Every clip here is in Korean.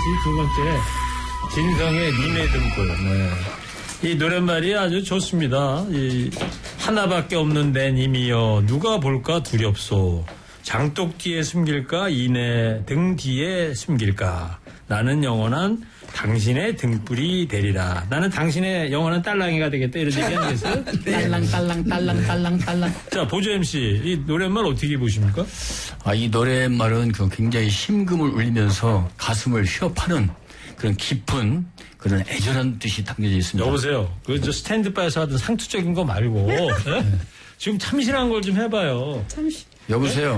두 번째 진성의 니네 등불. 네. 이 노랫말이 아주 좋습니다. 이 하나밖에 없는 내 님이여 누가 볼까 두렵소. 장독 뒤에 숨길까 이내 등 뒤에 숨길까. 나는 영원한 당신의 등불이 되리라. 나는 당신의 영원한 딸랑이가 되겠다. 이런 얘기 아니겠어요? 딸랑. 자, 보조 MC, 이 노랫말 어떻게 보십니까? 이 노랫말은 굉장히 심금을 울리면서 가슴을 휘어파는 그런 깊은 그런 애절한 뜻이 담겨져 있습니다. 여보세요. 저 스탠드바에서 하던 상투적인 거 말고 네? 지금 참신한 걸 좀 해봐요. 여보세요.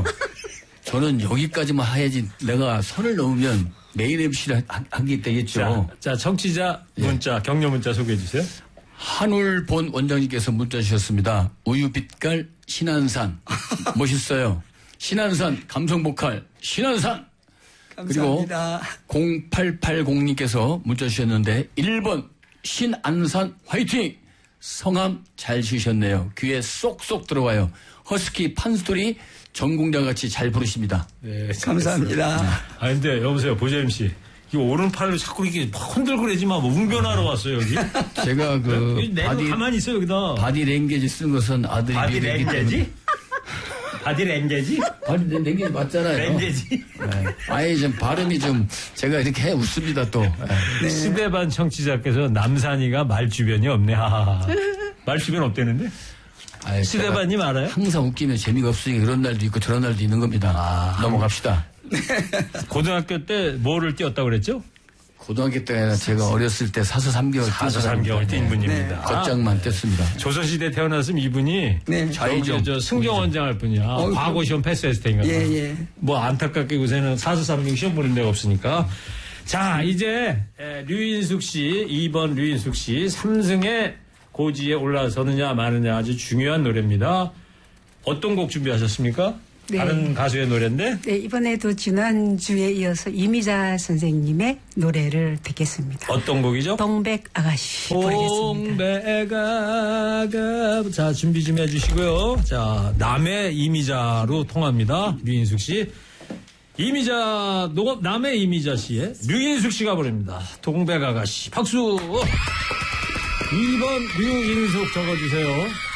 저는 여기까지만 해야지 내가 선을 넘으면 메인 MC를 하게 되겠죠. 자, 청취자 문자, 격려 문자 소개해 주세요. 한울 본 원장님께서 문자 주셨습니다. 우유 빛깔 신안산. 멋있어요. 신안산 감성 보컬 신안산. 감사합니다. 그리고 0880님께서 문자 주셨는데 1번 신안산 화이팅. 성함 잘 지으셨네요. 귀에 쏙쏙 들어와요. 허스키 판소리 전공자같이 잘 부르십니다. 네, 감사합니다. 아, 근데 여보세요, 보조 MC. 이 오른팔로 자꾸 이렇게 흔들고 그러지 마. 뭐 웅변하러 왔어요, 여기? 제가 내가 가만히 있어, 여기다. 바디 랭게지 쓰는 것은 아들이 바디 랭게지? 바디 랭게지? 바디 랭게지 맞잖아요. 랭게지? 네. 아예 좀 발음이 좀 제가 이렇게 해 웃습니다, 또. 네. 시대반 청취자께서 남산이가 말주변이 없네, 하하하. 말주변 없대는데? 시대반님 알아요? 항상 웃기면 재미가 없으니까 그런 날도 있고 저런 날도 있는 겁니다. 넘어갑시다. 고등학교 때 뭐를 뛰었다고 그랬죠? 고등학교 때는 제가 어렸을 때 4서 3개월 4서 3개월 뛴 분입니다. 네. 걷장만 뛰었습니다. 조선시대 태어났으면 이분이 좌이죠. 승경원장 할 분이야. 과거 시험 패스했을 테니까. 예. 뭐 안타깝게 요새는 4서 3명 시험 보는 데가 없으니까. 자, 이제 류인숙 씨, 2번 류인숙 씨 3승에 고지에 올라서느냐 마느냐 아주 중요한 노래입니다. 어떤 곡 준비하셨습니까? 네. 다른 가수의 노래인데? 네, 이번에도 지난주에 이어서 이미자 선생님의 노래를 듣겠습니다. 어떤 곡이죠? 동백 아가씨 부르겠습니다. 동백 아가. 자, 준비 좀 해주시고요. 자, 남의 이미자로 통합니다. 류인숙 씨. 남의 이미자 씨의 류인숙 씨가 부릅니다. 동백 아가씨. 박수! 2번 류인숙 적어주세요.